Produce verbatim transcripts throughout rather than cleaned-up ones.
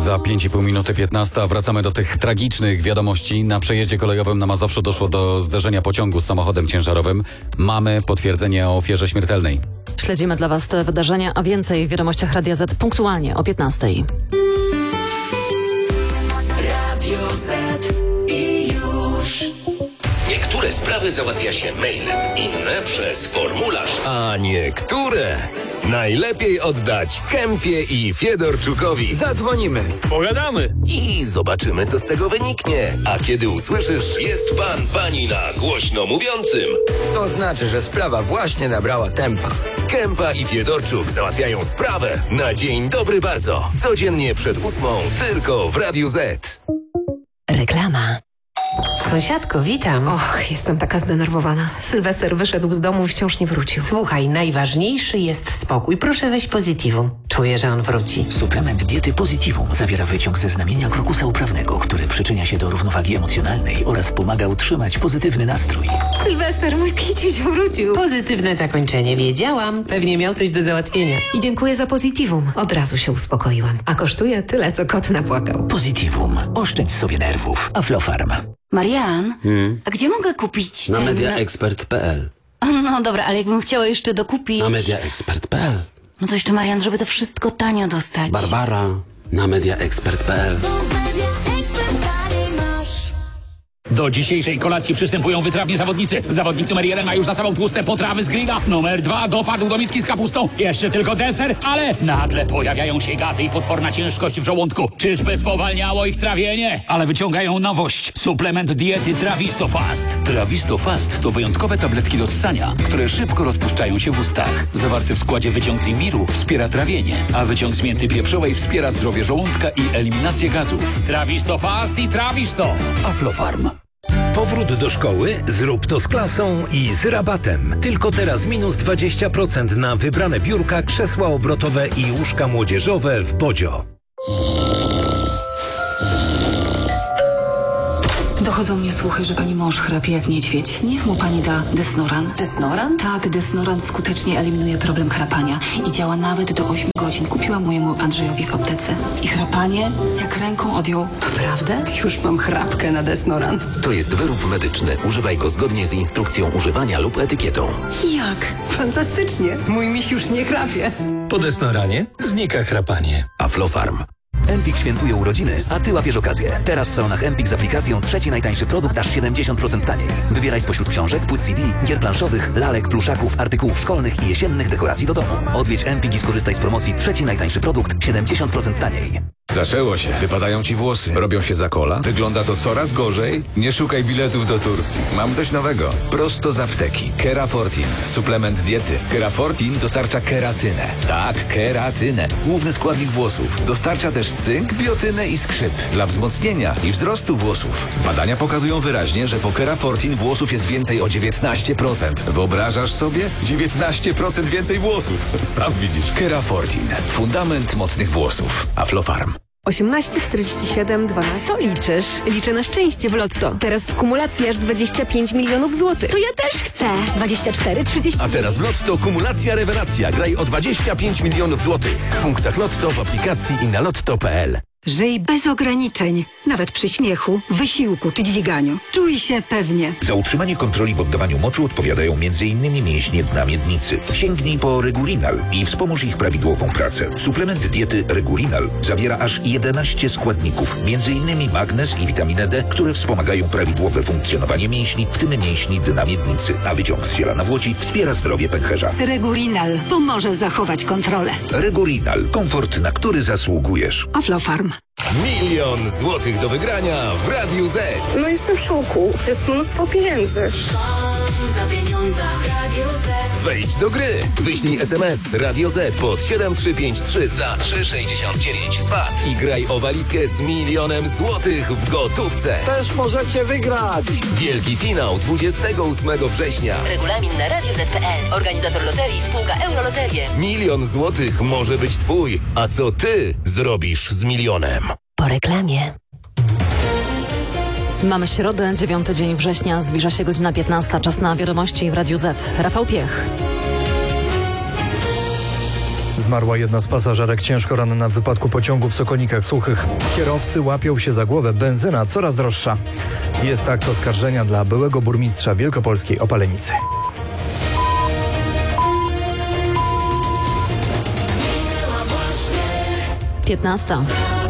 Za pięć i pół minuty piętnasta wracamy do tych tragicznych wiadomości. Na przejeździe kolejowym na Mazowszu doszło do zderzenia pociągu z samochodem ciężarowym. Mamy potwierdzenie o ofierze śmiertelnej. Śledzimy dla Was te wydarzenia, a więcej w wiadomościach Radia Z punktualnie o piętnastej. Radio Z i już. Niektóre sprawy załatwia się mailem, inne przez formularz. A niektóre najlepiej oddać Kempie i Fiedorczukowi. Zadzwonimy, pogadamy i zobaczymy, co z tego wyniknie. A kiedy usłyszysz: jest pan, pani na głośno mówiącym, to znaczy, że sprawa właśnie nabrała tempa. Kempa i Fiedorczuk załatwiają sprawę na dzień dobry bardzo. Codziennie przed ósmą, tylko w Radiu Z. Reklama. Sąsiadko, witam. Och, jestem taka zdenerwowana. Sylwester wyszedł z domu i wciąż nie wrócił. Słuchaj, najważniejszy jest spokój. Proszę weź Positivum. Czuję, że on wróci. Suplement diety Positivum zawiera wyciąg ze znamienia krokusa uprawnego, który przyczynia się do równowagi emocjonalnej oraz pomaga utrzymać pozytywny nastrój. Sylwester, mój kiciuś wrócił. Pozytywne zakończenie. Wiedziałam. Pewnie miał coś do załatwienia. I dziękuję za Positivum. Od razu się uspokoiłam. A kosztuje tyle, co kot napłakał. Positivum. Oszczędź sobie nerwów. Aflofarm. Marian, hmm? a gdzie mogę kupić? Na ten... mediaexpert kropka p l. No dobra, ale jakbym chciała jeszcze dokupić... Na mediaexpert kropka p l. No to jeszcze, Marian, żeby to wszystko tanio dostać. Barbara, na mediaexpert kropka p l. Do dzisiejszej kolacji przystępują wytrawni zawodnicy. Zawodnik numer jeden ma już za sobą tłuste potrawy z grilla. Numer dwa dopadł do miski z kapustą. Jeszcze tylko deser, ale nagle pojawiają się gazy i potworna ciężkość w żołądku. Czyżby spowalniało ich trawienie? Ale wyciągają nowość. Suplement diety Trawisto Fast. Trawisto Fast to wyjątkowe tabletki do ssania, które szybko rozpuszczają się w ustach. Zawarty w składzie wyciąg z imbiru wspiera trawienie, a wyciąg z mięty pieprzowej wspiera zdrowie żołądka i eliminację gazów. Trawisto Fast i Trawisto. Aflofarm. Powrót do szkoły? Zrób to z klasą i z rabatem. Tylko teraz minus dwadzieścia procent na wybrane biurka, krzesła obrotowe i łóżka młodzieżowe w Bodzio. Dochodzą mnie słuchy, że pani mąż chrapie jak niedźwiedź. Niech mu pani da Desnoran. Desnoran? Tak, Desnoran skutecznie eliminuje problem chrapania i działa nawet do ośmiu godzin. Kupiłam mojemu Andrzejowi w aptece. I chrapanie jak ręką odjął. Naprawdę? Już mam chrapkę na Desnoran. To jest wyrób medyczny. Używaj go zgodnie z instrukcją używania lub etykietą. Jak? Fantastycznie. Mój miś już nie chrapie. Po Desnoranie znika chrapanie. Aflofarm. Empik świętuje urodziny, a Ty łapiesz okazję. Teraz w salonach Empik z aplikacją trzeci najtańszy produkt aż siedemdziesiąt procent taniej. Wybieraj spośród książek, płyt C D, gier planszowych, lalek, pluszaków, artykułów szkolnych i jesiennych dekoracji do domu. Odwiedź Empik i skorzystaj z promocji trzeci najtańszy produkt siedemdziesiąt procent taniej. Zaczęło się. Wypadają ci włosy. Robią się za kola. Wygląda to coraz gorzej. Nie szukaj biletów do Turcji. Mam coś nowego. Prosto z apteki. Kerafortin. Suplement diety. Kerafortin dostarcza keratynę. Tak, keratynę. Główny składnik włosów. Dostarcza też cynk, biotynę i skrzyp. Dla wzmocnienia i wzrostu włosów. Badania pokazują wyraźnie, że po Kerafortin włosów jest więcej o dziewiętnaście procent. Wyobrażasz sobie? dziewiętnaście procent więcej włosów. Sam widzisz. Kerafortin. Fundament mocnych włosów. Aflofarm. osiemnaście czterdzieści siedem dwanaście. Co liczysz? Liczę na szczęście w Lotto. Teraz w kumulacji aż dwadzieścia pięć milionów złotych. To ja też chcę. dwadzieścia cztery trzydzieści. A teraz w Lotto kumulacja rewelacja. Graj o dwadzieścia pięć milionów złotych. W punktach Lotto, w aplikacji i na lotto kropka p l. Żyj bez ograniczeń, nawet przy śmiechu, wysiłku czy dźwiganiu. Czuj się pewnie. Za utrzymanie kontroli w oddawaniu moczu odpowiadają między innymi mięśnie dna miednicy. Sięgnij po Regurinal i wspomóż ich prawidłową pracę. Suplement diety Regurinal zawiera aż jedenaście składników, między innymi magnez i witaminę D, które wspomagają prawidłowe funkcjonowanie mięśni, w tym mięśni dna miednicy. A wyciąg z ziela nawłoci wspiera zdrowie pęcherza. Regurinal pomoże zachować kontrolę. Regurinal. Komfort, na który zasługujesz. Aflofarm. Milion złotych do wygrania w Radiu Z. No jestem w szoku. To jest mnóstwo pieniędzy. Wejdź do gry. Wyślij es em es Radio Z pod siedem trzy pięć trzy za trzy sześćdziesiąt dziewięć z V A T i graj o walizkę z milionem złotych w gotówce. Też możecie wygrać. Wielki finał dwudziestego ósmego września. Regulamin na radio zet kropka p l. Organizator loterii spółka Euroloterie. Milion złotych może być twój. A co ty zrobisz z milionem? Po reklamie. Mamy środę, dziewiąty dzień września, zbliża się godzina piętnasta, czas na wiadomości w Radiu Z. Rafał Piech. Zmarła jedna z pasażerek ciężko ranna w wypadku pociągu w Sokolnikach Suchych. Kierowcy łapią się za głowę, benzyna coraz droższa. Jest akt oskarżenia dla byłego burmistrza wielkopolskiej Opalenicy. piętnasta.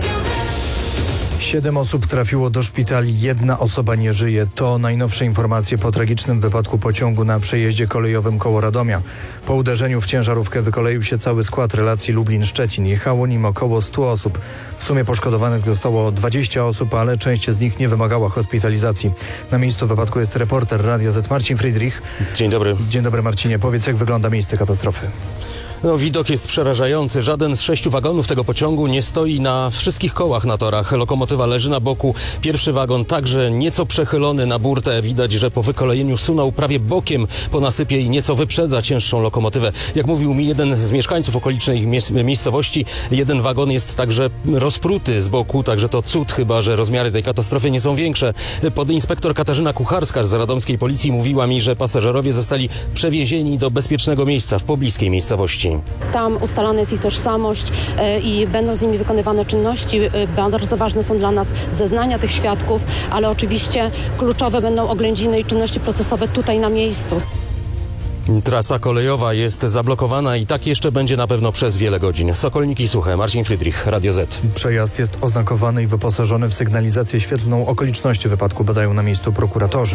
Siedem osób trafiło do szpitali, jedna osoba nie żyje. To najnowsze informacje po tragicznym wypadku pociągu na przejeździe kolejowym koło Radomia. Po uderzeniu w ciężarówkę wykoleił się cały skład relacji Lublin-Szczecin. Jechało nim około stu osób. W sumie poszkodowanych zostało dwadzieścia osób, ale część z nich nie wymagała hospitalizacji. Na miejscu wypadku jest reporter Radia Z Marcin Friedrich. Dzień dobry. Dzień dobry Marcinie. Powiedz, jak wygląda miejsce katastrofy? No, widok jest przerażający. Żaden z sześciu wagonów tego pociągu nie stoi na wszystkich kołach na torach. Lokomotywa leży na boku. Pierwszy wagon także nieco przechylony na burtę. Widać, że po wykolejeniu sunął prawie bokiem po nasypie i nieco wyprzedza cięższą lokomotywę. Jak mówił mi jeden z mieszkańców okolicznej mies- miejscowości, jeden wagon jest także rozpruty z boku, także to cud, chyba że rozmiary tej katastrofy nie są większe. Podinspektor Katarzyna Kucharska z radomskiej policji mówiła mi, że pasażerowie zostali przewiezieni do bezpiecznego miejsca w pobliskiej miejscowości. Tam ustalana jest ich tożsamość e, i będą z nimi wykonywane czynności. E, bardzo ważne są dla nas zeznania tych świadków, ale oczywiście kluczowe będą oględziny i czynności procesowe tutaj na miejscu. Trasa kolejowa jest zablokowana i tak jeszcze będzie na pewno przez wiele godzin. Sokolniki Suche, Marcin Friedrich, Radio Z. Przejazd jest oznakowany i wyposażony w sygnalizację świetlną. Okoliczności wypadku badają na miejscu prokuratorzy.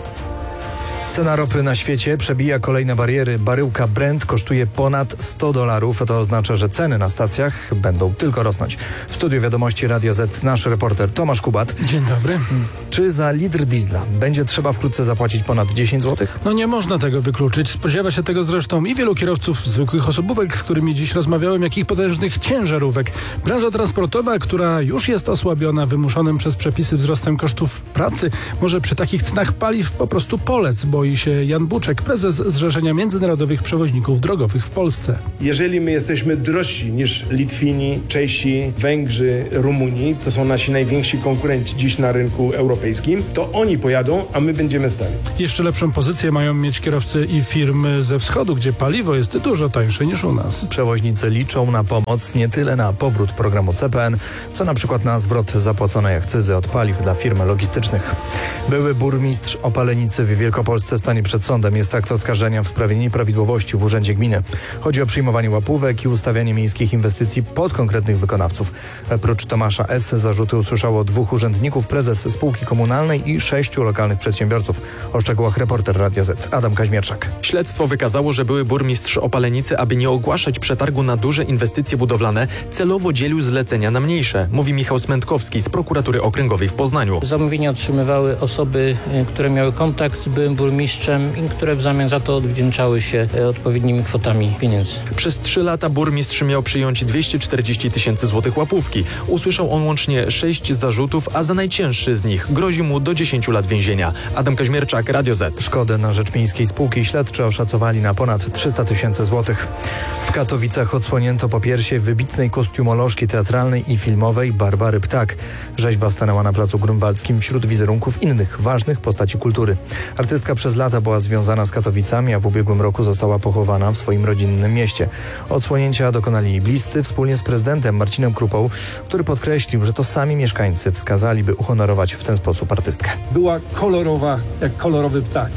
Cena ropy na świecie przebija kolejne bariery. Baryłka Brent kosztuje ponad sto dolarów. To oznacza, że ceny na stacjach będą tylko rosnąć. W studiu Wiadomości Radio Z nasz reporter Tomasz Kubat. Dzień dobry. Czy za litr diesla będzie trzeba wkrótce zapłacić ponad dziesięć złotych? No nie można tego wykluczyć. Spodziewa się tego zresztą i wielu kierowców zwykłych osobówek, z którymi dziś rozmawiałem, jak i potężnych ciężarówek. Branża transportowa, która już jest osłabiona wymuszonym przez przepisy wzrostem kosztów pracy, może przy takich cenach paliw po prostu polec, bo boi się Jan Buczek, prezes Zrzeszenia Międzynarodowych Przewoźników Drogowych w Polsce. Jeżeli my jesteśmy drożsi niż Litwini, Czesi, Węgrzy, Rumuni, to są nasi najwięksi konkurenci dziś na rynku europejskim, to oni pojadą, a my będziemy stali. Jeszcze lepszą pozycję mają mieć kierowcy i firmy ze wschodu, gdzie paliwo jest dużo tańsze niż u nas. Przewoźnicy liczą na pomoc nie tyle na powrót programu C P N, co na przykład na zwrot zapłaconej akcyzy od paliw dla firm logistycznych. Były burmistrz Opalenicy w Wielkopolsce stanie przed sądem. Jest akt oskarżenia w sprawie nieprawidłowości w urzędzie gminy. Chodzi o przyjmowanie łapówek i ustawianie miejskich inwestycji pod konkretnych wykonawców. Prócz Tomasza S. zarzuty usłyszało dwóch urzędników, prezes spółki komunalnej i sześciu lokalnych przedsiębiorców. O szczegółach reporter Radia Z Adam Kaźmierczak. Śledztwo wykazało, że były burmistrz Opalenicy, aby nie ogłaszać przetargu na duże inwestycje budowlane, celowo dzielił zlecenia na mniejsze, mówi Michał Smętkowski z prokuratury okręgowej w Poznaniu. Zamówienia otrzymywały osoby, które miały kontakt z byłym burmistrzem i które w zamian za to odwdzięczały się odpowiednimi kwotami pieniędzy. Przez trzy lata burmistrz miał przyjąć dwieście czterdzieści tysięcy złotych łapówki. Usłyszał on łącznie sześć zarzutów, a za najcięższy z nich grozi mu do dziesięciu lat więzienia. Adam Kaźmierczak, Radio Z. Szkodę na rzecz miejskiej spółki śledczy oszacowali na ponad trzysta tysięcy złotych. W Katowicach odsłonięto popiersie wybitnej kostiumolożki teatralnej i filmowej Barbary Ptak. Rzeźba stanęła na placu Grunwaldzkim wśród wizerunków innych ważnych postaci kultury. Artystka przez lata była związana z Katowicami, a w ubiegłym roku została pochowana w swoim rodzinnym mieście. Odsłonięcia dokonali jej bliscy wspólnie z prezydentem Marcinem Krupą, który podkreślił, że to sami mieszkańcy wskazali, by uhonorować w ten sposób artystkę. Była kolorowa, jak kolorowy ptak.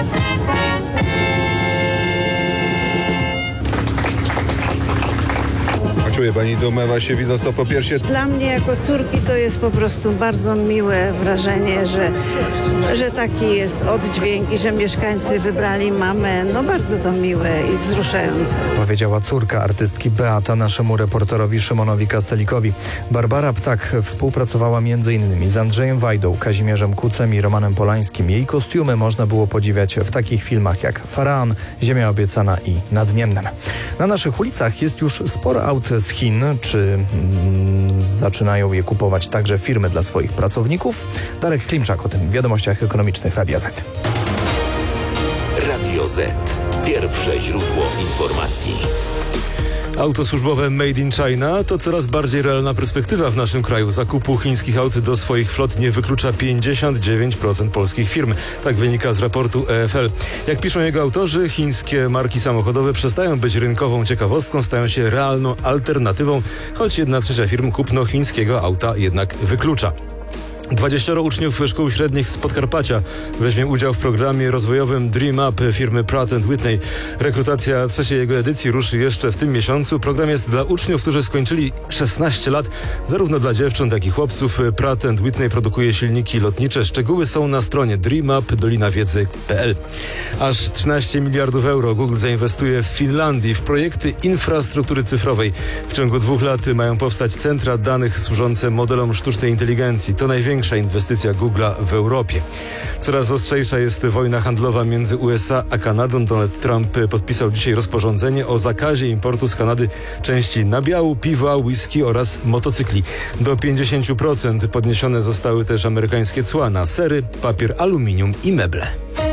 Czuje pani dumę właśnie widząc to po piersie? Dla mnie jako córki to jest po prostu bardzo miłe wrażenie, że, że taki jest oddźwięk i że mieszkańcy wybrali mamę. No bardzo to miłe i wzruszające. Powiedziała córka artystki Beata naszemu reporterowi Szymonowi Kastelikowi. Barbara Ptak współpracowała m.in. z Andrzejem Wajdą, Kazimierzem Kucem i Romanem Polańskim. Jej kostiumy można było podziwiać w takich filmach jak Faraon, Ziemia obiecana i Nad Niemnem. Na naszych ulicach jest już sporo aut z Chin. Czy mm, zaczynają je kupować także firmy dla swoich pracowników? Darek Klimczak o tym w Wiadomościach Ekonomicznych Radia Z. Radio Z. Pierwsze źródło informacji. Auto służbowe Made in China to coraz bardziej realna perspektywa w naszym kraju. Zakupu chińskich aut do swoich flot nie wyklucza pięćdziesiąt dziewięć procent polskich firm. Tak wynika z raportu E F L. Jak piszą jego autorzy, chińskie marki samochodowe przestają być rynkową ciekawostką, stają się realną alternatywą, choć jedna trzecia firm kupno chińskiego auta jednak wyklucza. Dwudziestu uczniów szkół średnich z Podkarpacia weźmie udział w programie rozwojowym Dream Up firmy Pratt and Whitney. Rekrutacja trzeciej jego edycji ruszy jeszcze w tym miesiącu. Program jest dla uczniów, którzy skończyli szesnaście lat, zarówno dla dziewcząt, jak i chłopców. Pratt and Whitney produkuje silniki lotnicze. Szczegóły są na stronie dream up dolina wiedzy kropka p l. Aż trzynaście miliardów euro Google zainwestuje w Finlandii w projekty infrastruktury cyfrowej. W ciągu dwóch lat mają powstać centra danych służące modelom sztucznej inteligencji. To największa inwestycja Google'a w Europie. Coraz ostrzejsza jest wojna handlowa między U S A a Kanadą. Donald Trump podpisał dzisiaj rozporządzenie o zakazie importu z Kanady części nabiału, piwa, whisky oraz motocykli. Do pięćdziesiąt procent podniesione zostały też amerykańskie cła na sery, papier, aluminium i meble.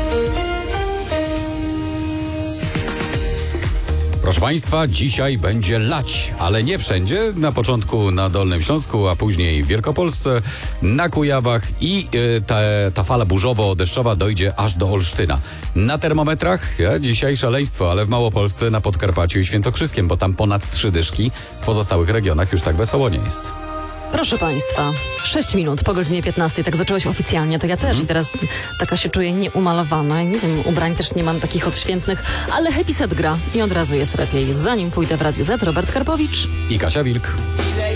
Proszę Państwa, dzisiaj będzie lać, ale nie wszędzie. Na początku na Dolnym Śląsku, a później w Wielkopolsce, na Kujawach i y, ta, ta fala burzowo-deszczowa dojdzie aż do Olsztyna. Na termometrach ja, dzisiaj szaleństwo, ale w Małopolsce, na Podkarpaciu i Świętokrzyskiem, bo tam ponad trzy dyszki. W pozostałych regionach już tak wesoło nie jest. Proszę Państwa, sześć minut po godzinie piętnastej, tak zacząłeś oficjalnie, to ja też i teraz taka się czuję nieumalowana i nie wiem, ubrań też nie mam takich odświętnych, ale Happy Set gra i od razu jest lepiej. Zanim pójdę w Radiu Z, Robert Karpowicz i Kasia Wilk.